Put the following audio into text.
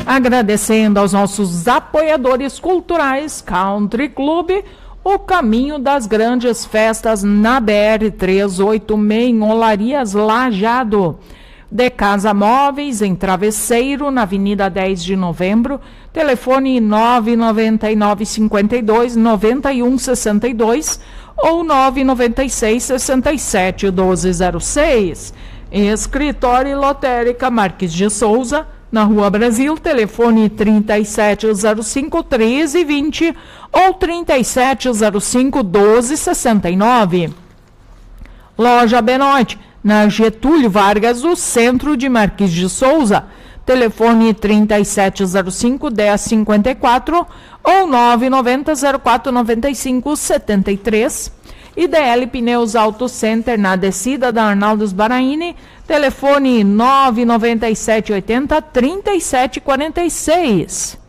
Agradecendo aos nossos apoiadores culturais, Country Club, o caminho das grandes festas na BR-386 em Olarias, Lajeado. De Casa Móveis, em Travesseiro, na Avenida 10 de Novembro, telefone 999-52-9162 ou 996-67-1206. Escritório Lotérica Marques de Souza, na Rua Brasil, telefone 3705-1320 ou 3705-1269. Loja Benoit, na Getúlio Vargas, o centro de Marques de Souza, telefone 3705-1054 ou 990-0495-73. IDL Pneus Auto Center, na descida da Arnaldo Sbaraini, telefone 99780-3746.